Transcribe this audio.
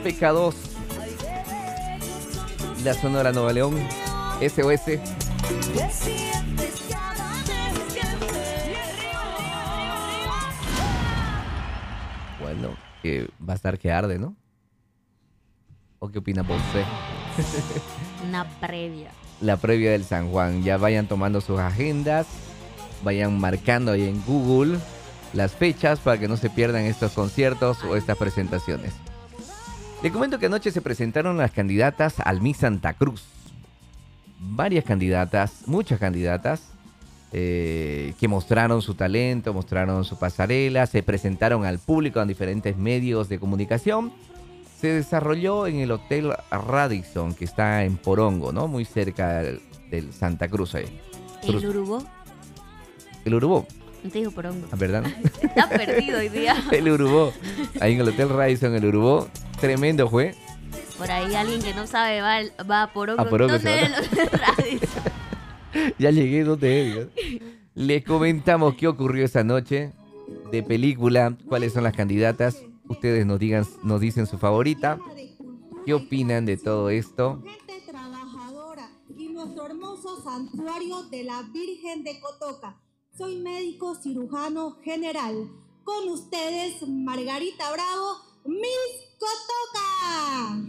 PK2, la Sonora Nueva León, SOS. Bueno, que va a estar que arde, ¿no? ¿O qué opina vos? Una previa. La previa del San Juan. Ya vayan tomando sus agendas, vayan marcando ahí en Google las fechas para que no se pierdan estos conciertos o estas presentaciones. Le comento que anoche se presentaron las candidatas al Miss Santa Cruz. Varias candidatas, muchas candidatas, que mostraron su talento, mostraron su pasarela, se presentaron al público en diferentes medios de comunicación. Se desarrolló en el Hotel Radisson, que está en Porongo, ¿no? Muy cerca del Santa Cruz ahí. ¿El Urubó? El Urubó. No te digo Porongo. ¿Verdad? Está perdido hoy día. El Urubó. Ahí en el Hotel Radisson, el Urubó. Tremendo fue. Por ahí alguien que no sabe va a Porongo. A Porongo ¿Dónde se es va. el Hotel Radisson? Ya llegué donde es. Les comentamos qué ocurrió esa noche de película, cuáles son las candidatas. Ustedes nos dicen su favorita. ¿Qué opinan de todo esto? Gente trabajadora y nuestro hermoso santuario de la Virgen de Cotoca. Soy médico cirujano general. Con ustedes, Margarita Bravo, Miss Cotoca.